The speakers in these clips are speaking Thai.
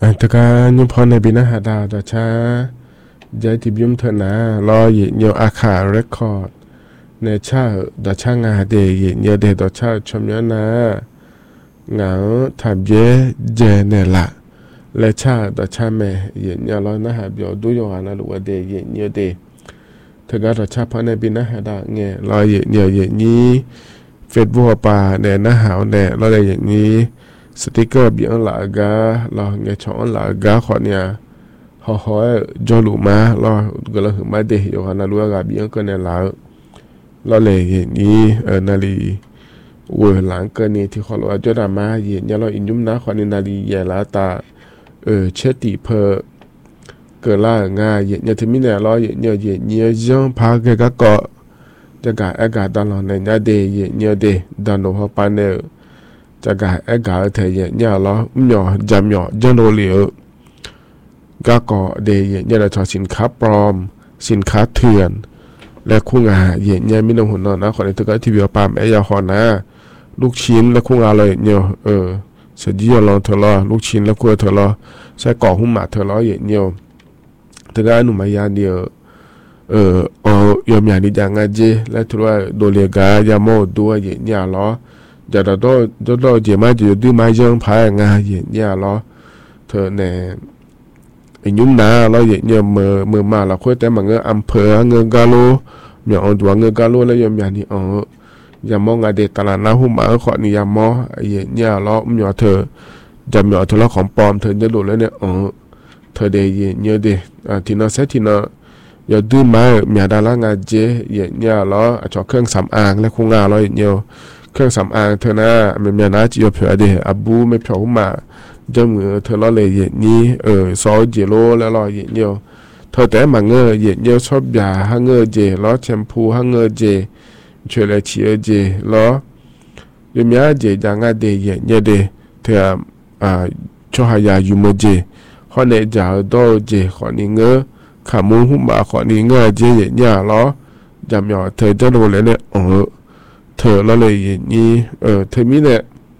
ตะการยุพรในบินาหาดาวต่อช้าใจทิบยุมเถอะนะรอเหยียดเยอาขาเรคคอร์ดในชาต่อช่างงาเดเหยียดเยเดต่อชาชมยนะเหงาทับเยเจเนละและชาต่อชาแม่เหยียดเยร้อยนะหาเบียวดูยอนะหรือว่าเดเหยียดเยเดเธอก็ต่อชาพระในบินาหาดาวเงี้ยรอเหยียดเยเหยียดนี้เฟซบุ๊กป่าในหน้าหาวในรอได้อย่างนี้สติกเกอร์เบียงหลาการอเงี้ยช่องหลากาขอเนี่ยหอยจอลุมารอก็เลยมาเดยอยู่นะรู้ว่าเบียงก็เนี่ยหลารอเลยอย่างนี้นาลีเวหลังก็นี่ที่เขาเราจะทำมาเย็นเนี่ยเราอินยุ่มนะขอนี่นาลีแย่ละตาเชติเพอเกิดล่างาเย็นเนี่ยที่มีเนี่ยรอเย็นเนี่ยย่องพาเกก็เกาะจะกะอากาศตลอดในเนี่ยเดยเนี่ยเดดันโนฮอปานเนอจะกะอากาศเทยเนี่ยเราหย่อจำหย่อจันโดเหลียวก็ก่อเดยเนี่ยเราชอสินค้าปลอมสินค้าเถื่อนและคู่งาเย็นเนี่ยมีน้ำหุ่นนอนนะขอในตัวก็ที่เบียปามยาหอนะลูกชิ้นและคู่งาเลยเนี่ยเสร็จยี่ลองเธอรอลูกชิ้นและคู่เธอรอใช้ก่อหุ้มหมาเธอรอเย็นเนี่ยเธอก็หนุ่มมายาเดียวยอมอย่างนี้อย่างเจและทุกว่าโดเลียกายาโมตัวเย็นเนี่ยรอจะต้องเจมาจะดื้อมาเยื่อพายงาเย็นเนี่ยรอเธอเนี่ยยุ่งนาเราเย็นเนี่ยเมื่อมาเราคุยแต่มาเงออำเภอเงอกาโลเนี่ยอ่อนตัวเงอกาโลแล้วยอมอย่างนี้ยามองเดตลาดน้าหุ่มมาขอนิยามอเย็นเนี่ยรอเนี่ยเธอจำเนี่ยเธอละของปลอมเธอจะโดนแล้วเนี่ยเธอเดยเย็นเนี่ยเดทีน่าเซทีน่าอย่าดื้อมาเมียดาลางาเจเย็นเนี่ยรอจอเครื่องสำอางและคงงาเราเย็นเนี่ยเครื่องสำอางเธอหน้าเมียน่าจีบเผื่อเดอบูไม่เผื่อหุ่มมาจมือเธอละเลยเย็นนี้ซอเจโลแล้วรอเย็นเนี่ยเธอแต่มาเงอเย็นเนี่ยชอบยาฮังเงอเจล้อแชมพูฮังเงอเจช่วยเลยเชียเจล้อยมีอาเจจางาเดเย็นเนี่ยเดเธอชอบหายาอยู่เมื่อเจข้อในจ่าโตเจขอนี้เงอขามุงหุ่มมาขอนี้เงอเจเย็นเนี่ยล้อจำยอเธอจะโดนเลยเนี่ยเธอละเลยเย็นนี้เธอมีเนี่ย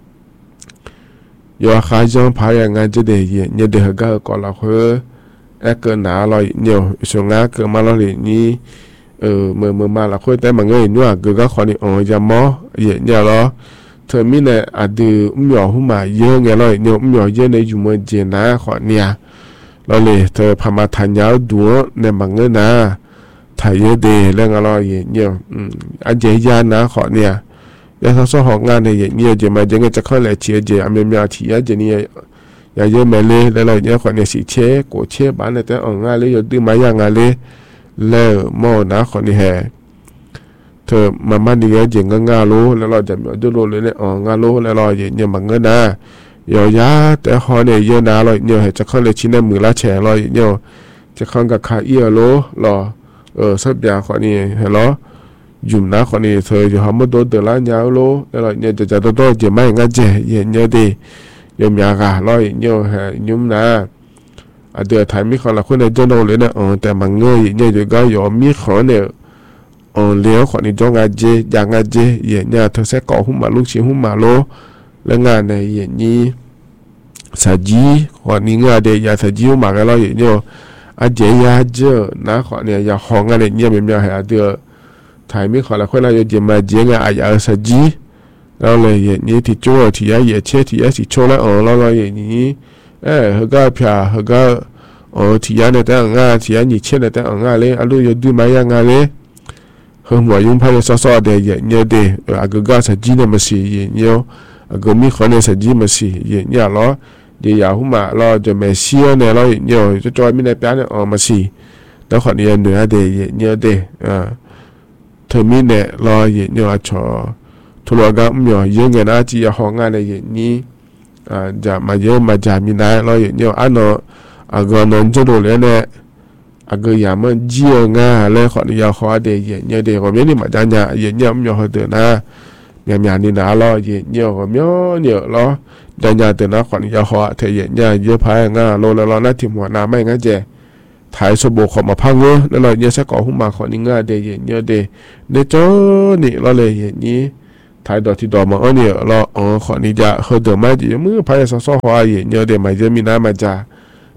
ยอขาจงพายงานจะเดียเนี่ยเดือก็ก่อนละเพื่อเกินหนาลอยเนี่ยส่งงาเกินมาละเลยนี้เมื่อมาละคุยแต่มาเงยนัวเกิดก็ขอนี่ยามอเนี่ยล้อเธอมีเนี่ยอดีหย่อหุ่มมาเยอะไงลอยเนี่ยหย่อเยอะในอยู่เมื่อเจนะขอเนี่ยเราเลยเธอพามาทันยาวดัวในมาเงยนะถ่ายเยอะเดเรื่องอะไรเนี่ยอันเจียนะขอเนี่ยยาทศหอกงานในอย่างเงี้ยจะมาจะเงี้ยจะเข้าแหล่เชียเจอเมริกาที่จะเนี่ยอย่าเยอะแม่เลยแล้วเราเนี่ยขอเนี่ยสิเชกูเชบ้านเนี่ยแต่งานเลยอยู่ดื้อมาอย่างงานเลยแล้วหม้อนะขอนี่แห่เธอมาดีเจงงานรู้แล้วเราจะมีดูรู้เลยเนี่ยงานรู้แล้วเราเนี่ยมันเงินนะอย่ายาแต่ขอเนี่ยเยอะนะเราเนี่ยจะเข้าเลยชิ้นในมือละแฉเราเนี่ยจะเข้ากับขาเอี้ยรู้รอสับยาขอนี่เห็นหรอยุ่มนะคนนี้เธอจะทำมาโดนเดือดร้อนยาวโลแล้วเนี่ยจะโดนจะไม่งั้นเจเย็นเยอะดียมยากะร้อยเยอะยุ่มนะเดือดถ่ายมีคนละคนในเจ้าโนเลยนะแต่มันเงยเนี่ยจะก็ยอมมีคนเนี่ยเลี้ยวคนนี้จ้องงานเจอย่างงานเจเย็นเนี่ยเธอใช้ก่อหุ่มมาลูกชิ้นหุ่มมาโลแล้วงานในเย็นนี้สาจีคนนี้งานเดียยาสาจีหุ่มมากันร้อยเนี่ยเจยาเจนะคนเนี่ยอยากห้องงานเนี่ยมีมีอะไรเดือถ่ายมีขอละคนเราจะมาเจียงอาญาสัจจีเราเลยอย่างนี้ที่โจ้ที่ยาเหยียดเชื่อที่ยาสิโชแล้วเราอย่างนี้เฮก็เพียเฮก็ที่ยาเนี่ยแต่งงานที่ยาหนีเชื่อเนี่ยแต่งงานเลยอาลูยดูมาอย่างงานเลยเฮหัวยุ่งพายซ้อเดียอย่างเงี้ยเดียก็สัจจีเนี่ยมาสิอย่างเงี้ยก็มีคนเนี่ยสัจจีมาสิอย่างเงี้ยเราเดียหุ่มมาเราจะไม่เสียเนี่ยเราอย่างเงี้ยจะจอยมีในแปลเนี่ยมาสิแล้วคนนี้เหนือเดียอย่างเงี้ยเดียเธอมีเนี่ยรอเย็นเนี่ยชอทุลก็มีเยอะเงินอาจีห้องงานในเย็นนี้จะมาเยอะมาจามีนายรอเย็นเนี่ยอันนั้นก็นนจะดูเลยเนี่ยก็อย่ามันเจียงาเลยขอเนี่ยขอเดียเย็นเนี่ยเดียก็ไม่ได้มาจานเนี่ยเย็นเนี่ยมีเขาเตือนนะมีนี่นะรอเย็นเนี่ยก็มีเนี่ยรอจานเนี่ยเตือนนะขอเนี่ยขอเธอเย็นเนี่ยเยอะพายงาโลแล้วรอหน้าที่หัวหน้าไม่งั้นเจถ่ายสบู่ขอมาพังเลยแล้วเราเนี่ยสักก่อหุ่มมาขอนี่ง่ายเดียเนี่ยเดเนจอนี่เราเลยอย่างนี้ถ่ายดอกที่ดอกมาเนี่ยเราขอนี่จะเขาเดิมมาจีมือพายซ้อหัวเนี่ยเดมาจะมีน้ำมาจ่า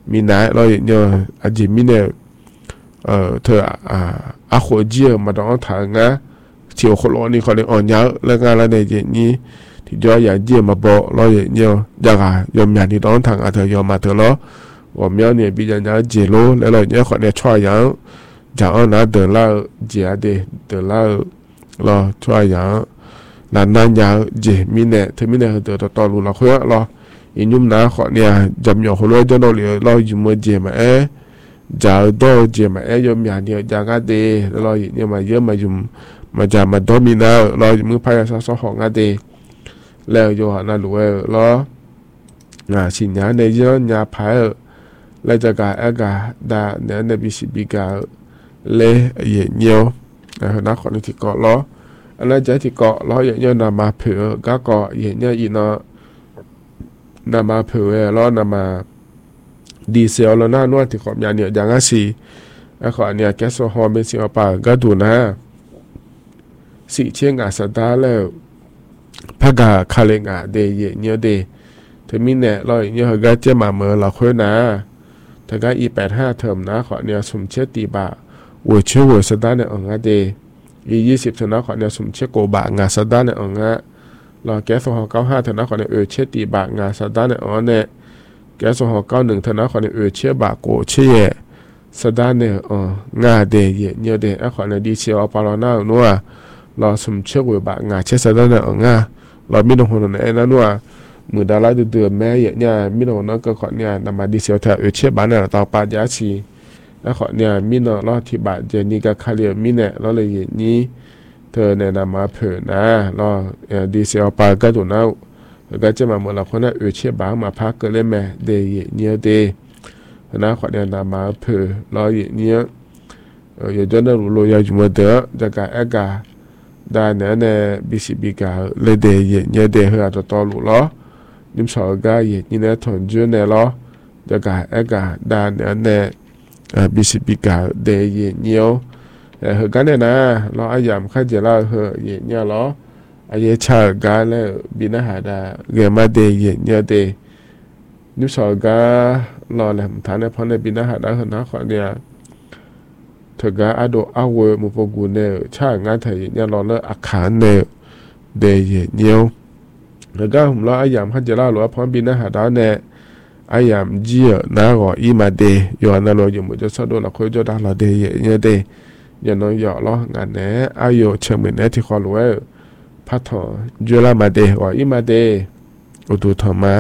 มีน้าเราเนี่ยอาจจะมีเนี่ยเธออาโคเจียมาต้องทางนะเที่ยวคนนี้คนนี้อ่อนเยอะแล้วงานอะไรอย่างนี้ที่ย่ออย่างเจียมาบอกเราเนี่ยอยากยอมอย่างที่ต้องทางอาเธอยอมมาเถอะล้อว่าเมียเนี่ยปีจันยาเจโลแล้วเราเนี่ยคนเนี่ยช่วยอย่างจะเอาหน้าเดินเล่าเจียเดินเล่ารอช่วยอย่างนานยาวเจมีเนี่ยเธอมีเนี่ยเดินต่อรู้เราคุยรออินยุ่มน้าคนเนี่ยจำยอคนรวยจะเราเหลือเราอยู่มือเจมาจะโดเจมายอมอย่างเดียวจากอาเดเราเนี่ยมาเยอะมาอยู่มาจะมาโดมินาเราอยู่มือพายาซาของอาเดแล้วโยหานาลูเอล้สินยาในเยอะยาพายแล้วจะกาดาเนี่ยในบิสิบิกาเลเยเนียวนักคนที่เกาะล้ออันนั้นจะที่เกาะล้อเยอะนามาเผือก็เกาะเยเนี่ยอีนอนามาเผือล้อนามาดีเซลแล้วน่านวดที่ขอบยาเนี่ยอย่างสีขอเนี่ยแก๊สโซฮอลเป็นสิ่งป่าก็ดูนะสิเชียงอาสดาแล้วพักคาเลงเดเยเนี่ยเดเธอมีเนี่ยเราเนี่ยก็จะมาเมื่อเราคุยนะเธอก็อี85เทอมนะขอเนี่ยสมเชติบะวัวเชื่อวัวสดาเนี่ยเดอี20เทอมนะขอเนี่ยสมเชโกบะงาสดาเนี่ยเราแก๊สโซฮอล95เทอมนะขอเนี่ยเชติบะงาสดาเนี่ยเนี่ยแก๊สโซฮอล91เทอมนะขอเนี่ยเชื่อบะโกเชื่อสดาเนี่ยงาเดเยเนี่ยเดขอเนี่ยดีเซลปาลานานัวเราสมเชื่อวัวบะงาเชื่อสดาเนี่ยเราไม่ต้องห่วงในนั้นว่ามือดาราเดือดแม่เนี่ยมิโนนั่นก็ขอเนี่ยนำมาดีเซลแทเชื่อบ้านเนี่ยต่อปาญาชีแล้วขอเนี่ยมิโนรอที่บาดเจนี่ก็คาเรียมิเนี่ยเราเลยอย่างนี้เธอเนี่ยนำมาเผยนะรอดีเซลปาก็ตัวนั้นก็จะมาเมื่อเราคนนั้นเชื่อบ้านมาพักก็เลยแม่เดย์เนี่ยเดย์นะขอเนี่ยนำมาเผยรออย่างนี้อย่าจนได้รู้เลยอยู่มาเด้อจะการได้เนี่ยบิสิบิกาเลเดย์เนี่ยเดย์เขาจะต่อรู้ล้อนิมสาวกายนี่นะถอนเจอเนี่ยล้อจะการได้เนี่ยบิสิบิกาเดย์เนี่ยเหตุการณ์เนี่ยนะเราอายุขั้นจะเล่าเหตุเนี่ยล้ออายุชาการแล้วบินาหาดาเกี่ยมาเดย์เนี่ยเดย์นิมสาวกาเราแหลมฐานในพอในบินาหาดาเหตุนะขอเนี่ยเธอก็อาโดอาเวมุปกูเนี่ยชางานไทยเนี่ยเราเลิกอาคารเนี่ยเดย์เนี่ยแล้วก็ผมเราอายุขั้นจะเล่าหรือว่าพร้อมบินหาดาวเนี่ยอายุเจี๋ยน่าก็อีมาเดย์ย้อนนั่นเราอยู่มันจะสะดวกเราคุยจะได้เราเดย์เนี่ยเดย์อย่างน้อยย่อล้องานเนี่ยอายุเชื่อเหมือนเนี่ยที่เขารู้ว่าพัฒน์จุฬามาเดย์ว่าอีมาเดย์อุตุธรรมะ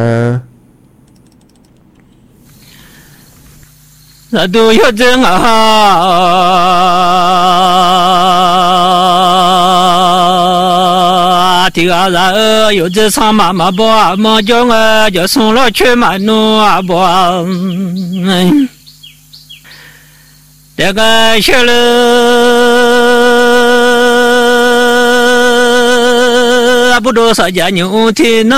ดูยอดจังที่อะไรอยู่จะสามารถมาบ่มาจงจะส่งเราช่วยมาหนูบ่แต่ก็เชื่อเลยบุตรสาวจะอยู่ที่นั่น